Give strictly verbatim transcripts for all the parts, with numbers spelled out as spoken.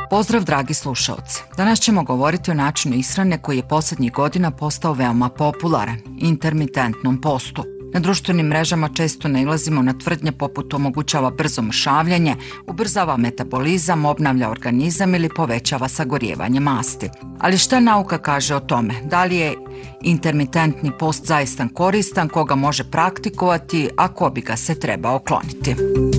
Pozdrav dragi slušalci! Danas ćemo govoriti o načinu ishrane koji je posljednjih godina postao veoma popularan, intermitentnom postu. Na društvenim mrežama često nailazimo na tvrdnje poput omogućava brzo mršavljenje, ubrzava metabolizam, obnavlja organizam ili povećava sagorijevanje masti. Ali šta nauka kaže o tome? Da li je intermitentni post zaista koristan, koga može praktikovati, a ko bi ga se trebao kloniti?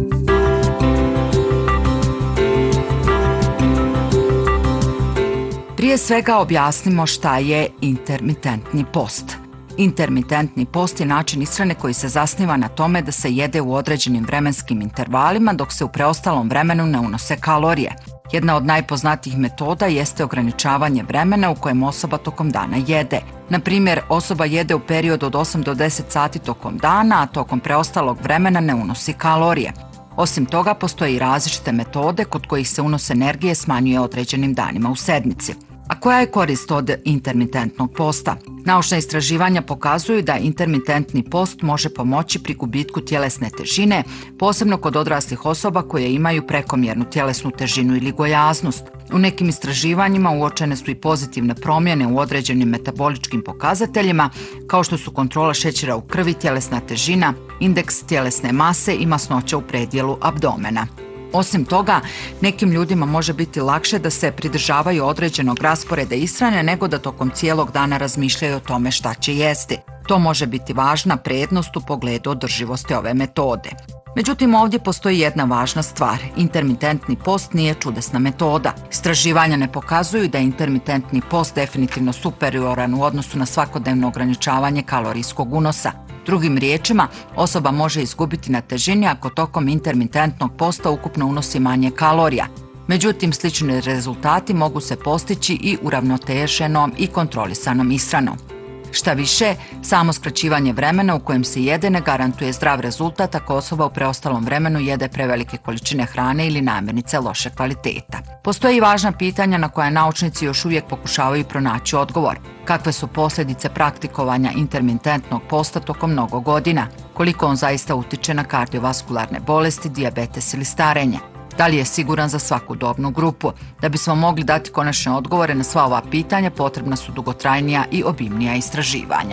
Prije svega objasnimo šta je intermitentni post. Intermitentni post je način ishrane koji se zasniva na tome da se jede u određenim vremenskim intervalima dok se u preostalom vremenu ne unose kalorije. Jedna od najpoznatijih metoda jeste ograničavanje vremena u kojem osoba tokom dana jede. Na primjer, osoba jede u periodu od osam do deset sati tokom dana, a tokom preostalog vremena ne unosi kalorije. Osim toga, postoje i različite metode kod kojih se unos energije smanjuje određenim danima u sedmici. A koja je korist od intermitentnog posta? Naučna istraživanja pokazuju da intermitentni post može pomoći pri gubitku tjelesne težine, posebno kod odraslih osoba koje imaju prekomjernu tjelesnu težinu ili gojaznost. U nekim istraživanjima uočene su i pozitivne promjene u određenim metaboličkim pokazateljima, kao što su kontrola šećera u krvi, tjelesna težina, indeks tjelesne mase i masnoća u predjelu abdomena. Osim toga, nekim ljudima može biti lakše da se pridržavaju određenog rasporeda ishrane nego da tokom cijelog dana razmišljaju o tome šta će jesti. To može biti važna prednost u pogledu održivosti ove metode. Međutim, ovdje postoji jedna važna stvar. Intermitentni post nije čudesna metoda. Istraživanja ne pokazuju da je intermitentni post definitivno superioran u odnosu na svakodnevno ograničavanje kalorijskog unosa. Drugim riječima, osoba može izgubiti na težini ako tokom intermitentnog posta ukupno unosi manje kalorija. Međutim, slični rezultati mogu se postići i uravnoteženom i kontrolisanom ishranom. Šta više, samo skraćivanje vremena u kojem se jede ne garantuje zdrav rezultat ako osoba u preostalom vremenu jede prevelike količine hrane ili namirnice loše kvaliteta. Postoje i važna pitanja na koja naučnici još uvijek pokušavaju pronaći odgovor. Kakve su posljedice praktikovanja intermitentnog posta tokom mnogo godina? Koliko on zaista utiče na kardiovaskularne bolesti, dijabetes ili starenje? Da li je siguran za svaku dobnu grupu? Da bismo mogli dati konačne odgovore na sva ova pitanja, potrebna su dugotrajnija i obimnija istraživanja.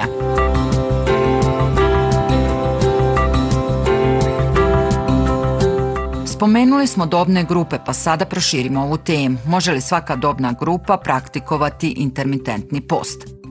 Spomenuli smo dobne grupe, pa sada proširimo ovu temu. Može li svaka dobna grupa praktikovati intermitentni post?